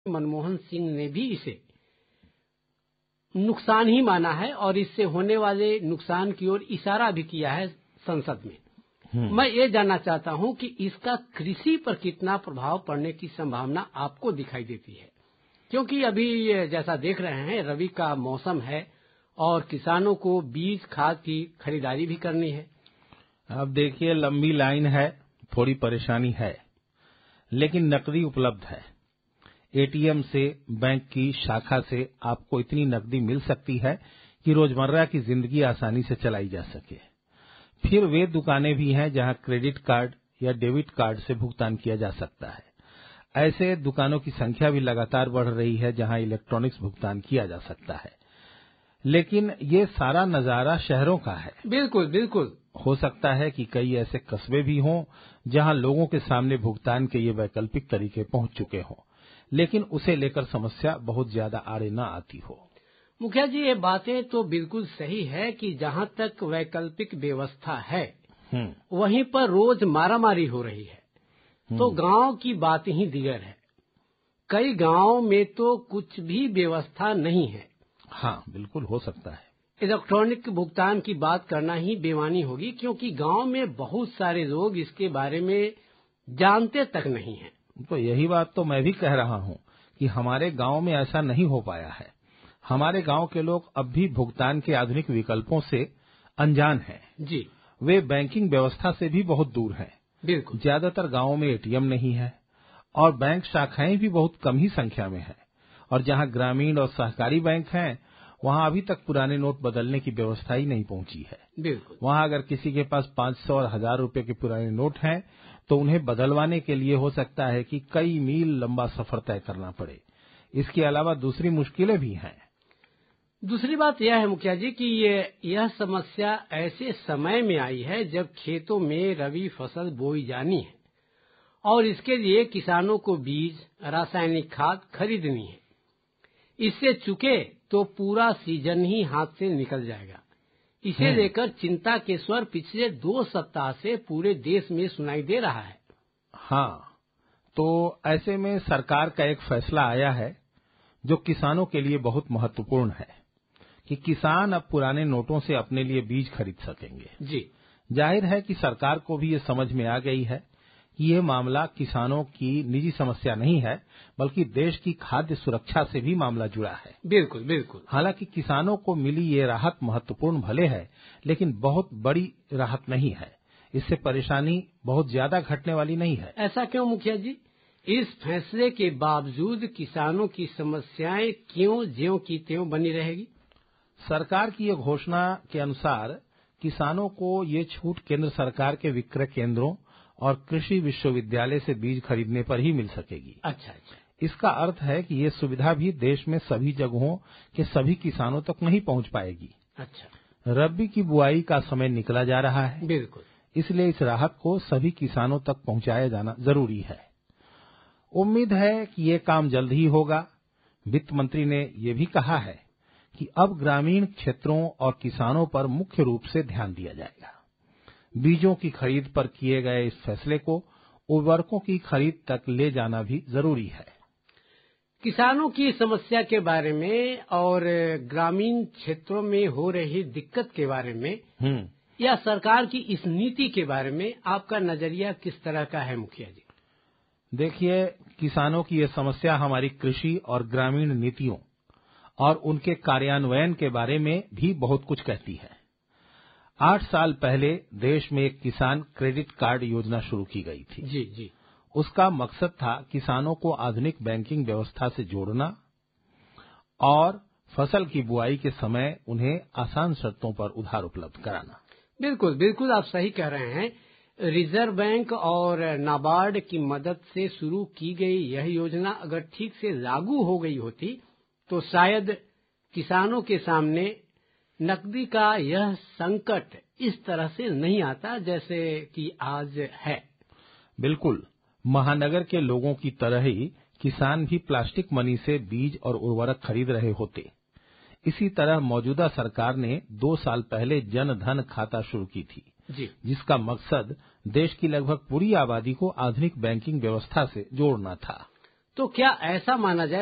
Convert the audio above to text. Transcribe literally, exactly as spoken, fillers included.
मनमोहन सिंह ने भी इसे नुकसान ही माना है और इससे होने वाले नुकसान की ओर इशारा भी किया है संसद में। मैं ये जानना चाहता हूं कि इसका कृषि पर कितना प्रभाव पड़ने की संभावना आपको दिखाई देती है, क्योंकि अभी जैसा देख रहे हैं रबी का मौसम है और किसानों को बीज खाद की खरीदारी भी करनी है। अब देखिए, लंबी लाइन है, थोड़ी परेशानी है, लेकिन नकदी उपलब्ध है। एटीएम से, बैंक की शाखा से आपको इतनी नकदी मिल सकती है कि रोजमर्रा की जिंदगी आसानी से चलाई जा सके। फिर वे दुकानें भी हैं जहां क्रेडिट कार्ड या डेबिट कार्ड से भुगतान किया जा सकता है। ऐसे दुकानों की संख्या भी लगातार बढ़ रही है जहां इलेक्ट्रॉनिक्स भुगतान किया जा सकता है। लेकिन ये सारा नजारा शहरों का है। बिल्कुल बिल्कुल। हो सकता है कि कई ऐसे कस्बे भी हों जहां लोगों के सामने भुगतान के ये वैकल्पिक तरीके पहुंच चुके हों, लेकिन उसे लेकर समस्या बहुत ज्यादा आड़े न आती हो। मुखिया जी, ये बातें तो बिल्कुल सही है कि जहां तक वैकल्पिक व्यवस्था है वहीं पर रोज मारामारी हो रही है, तो गांव की बात ही दिगर है। कई गांवों में तो कुछ भी व्यवस्था नहीं है। हाँ, बिल्कुल हो सकता है। इलेक्ट्रॉनिक भुगतान की बात करना ही बेमानी होगी, क्योंकि गांव में बहुत सारे लोग इसके बारे में जानते तक नहीं हैं। तो यही बात तो मैं भी कह रहा हूं कि हमारे गांव में ऐसा नहीं हो पाया है। हमारे गांव के लोग अब भी भुगतान के आधुनिक विकल्पों से अनजान हैं। जी, वे बैंकिंग व्यवस्था से भी बहुत दूर हैं। बिल्कुल। ज्यादातर गांवों में एटीएम नहीं है और बैंक शाखाएं भी बहुत कम ही संख्या में है। और जहां ग्रामीण और सहकारी बैंक हैं, वहां अभी तक पुराने नोट बदलने की व्यवस्था ही नहीं पहुंची है। बिल्कुल। वहां अगर किसी के पास पांच सौ और हजार रुपए के पुराने नोट हैं, तो उन्हें बदलवाने के लिए हो सकता है कि कई मील लंबा सफर तय करना पड़े। इसके अलावा दूसरी मुश्किलें भी हैं। दूसरी बात यह है मुखिया जी कि ये यह समस्या ऐसे समय में आई है जब खेतों में रबी फसल बोई जानी है और इसके लिए किसानों को बीज, रासायनिक खाद खरीदनी है। इससे चूके तो पूरा सीजन ही हाथ से निकल जाएगा। इसे लेकर चिंता के स्वर पिछले दो सप्ताह से पूरे देश में सुनाई दे रहा है। हाँ, तो ऐसे में सरकार का एक फैसला आया है जो किसानों के लिए बहुत महत्वपूर्ण है कि किसान अब पुराने नोटों से अपने लिए बीज खरीद सकेंगे। जी, जाहिर है कि सरकार को भी ये समझ में आ गई है कि ये मामला किसानों की निजी समस्या नहीं है, बल्कि देश की खाद्य सुरक्षा से भी मामला जुड़ा है। बिल्कुल बिल्कुल। हालांकि किसानों को मिली ये राहत महत्वपूर्ण भले है, लेकिन बहुत बड़ी राहत नहीं है। इससे परेशानी बहुत ज्यादा घटने वाली नहीं है। ऐसा क्यों मुखिया जी? इस फैसले के बावजूद किसानों की समस्याएं क्यों ज्यों की त्यों बनी रहेगी? सरकार की ये घोषणा के अनुसार किसानों को ये छूट केंद्र सरकार के विक्रय केंद्रों और कृषि विश्वविद्यालय से बीज खरीदने पर ही मिल सकेगी। अच्छा अच्छा। इसका अर्थ है कि ये सुविधा भी देश में सभी जगहों के सभी किसानों तक नहीं पहुंच पाएगी। अच्छा। रबी की बुआई का समय निकला जा रहा है। बिल्कुल। इसलिए इस राहत को सभी किसानों तक पहुंचाया जाना जरूरी है। उम्मीद है कि ये काम जल्द ही होगा। वित्त मंत्री ने ये भी कहा है कि अब ग्रामीण क्षेत्रों और किसानों पर मुख्य रूप से ध्यान दिया जाएगा। बीजों की खरीद पर किए गए इस फैसले को उर्वरकों की खरीद तक ले जाना भी जरूरी है। किसानों की समस्या के बारे में और ग्रामीण क्षेत्रों में हो रही दिक्कत के बारे में या सरकार की इस नीति के बारे में आपका नजरिया किस तरह का है मुखिया जी? देखिए, किसानों की ये समस्या हमारी कृषि और ग्रामीण नीतियों और उनके कार्यान्वयन के बारे में भी बहुत कुछ कहती है। आठ साल पहले देश में एक किसान क्रेडिट कार्ड योजना शुरू की गई थी। जी जी। उसका मकसद था किसानों को आधुनिक बैंकिंग व्यवस्था से जोड़ना और फसल की बुआई के समय उन्हें आसान शर्तों पर उधार उपलब्ध कराना। बिल्कुल बिल्कुल, आप सही कह रहे हैं। रिजर्व बैंक और नाबार्ड की मदद से शुरू की गई यह योजना अगर ठीक से लागू हो गई होती तो शायद किसानों के सामने नकदी का यह संकट इस तरह से नहीं आता जैसे कि आज है। बिल्कुल, महानगर के लोगों की तरह ही किसान भी प्लास्टिक मनी से बीज और उर्वरक खरीद रहे होते। इसी तरह मौजूदा सरकार ने दो साल पहले जन धन खाता शुरू की थी, जी, जिसका मकसद देश की लगभग पूरी आबादी को आधुनिक बैंकिंग व्यवस्था से जोड़ना था। तो क्या ऐसा माना जाए